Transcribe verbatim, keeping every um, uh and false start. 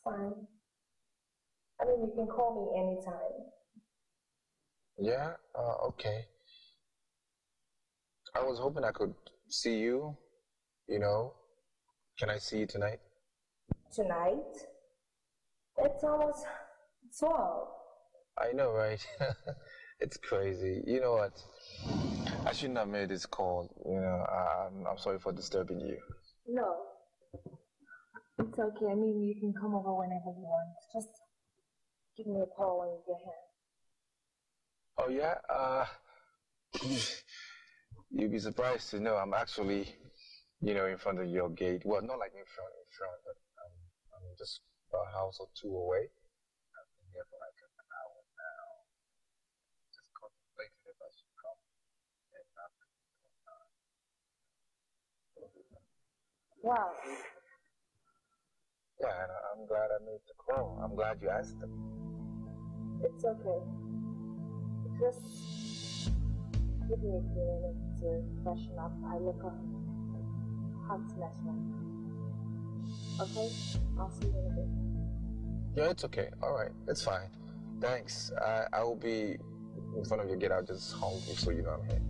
fine. I mean, you can call me anytime. Yeah, uh, okay. I was hoping I could see you, you know. Can I see you tonight? Tonight? It's almost twelve. I know, right? It's crazy. You know what? I shouldn't have made this call. You know, I'm, I'm sorry for disturbing you. No, it's okay. I mean, you can come over whenever you want. Just give me a call when you get here. Oh, yeah? Uh, you'd be surprised to know I'm actually, you know, in front of your gate. Well, not like in front, in front, but um, I'm just a house or two away. I've been here for like an hour now. Just contemplating if I should come and not. Wow. Yeah, and I'm glad I made the call. I'm glad you asked them. It's okay. Just give me a few minutes to freshen up. I look up hot next one. Okay? I'll see you in a bit. Yeah, it's okay. All right, it's fine. Thanks. I I will be in front of your gate. I'll just hold you so you know I'm here.